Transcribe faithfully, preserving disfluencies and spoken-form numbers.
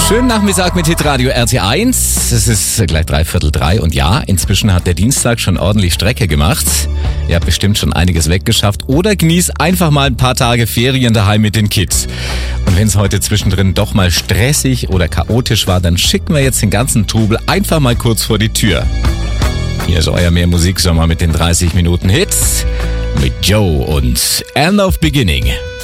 Schönen Nachmittag mit Hitradio R T eins. Es ist gleich dreiviertel drei und ja, inzwischen hat der Dienstag schon ordentlich Strecke gemacht. Ihr habt bestimmt schon einiges weggeschafft oder genießt einfach mal ein paar Tage Ferien daheim mit den Kids. Und wenn es heute zwischendrin doch mal stressig oder chaotisch war, dann schicken wir jetzt den ganzen Trubel einfach mal kurz vor die Tür. Hier ist euer Mehr Musiksommer mit den dreißig Minuten Hits mit Joe und End of Beginning.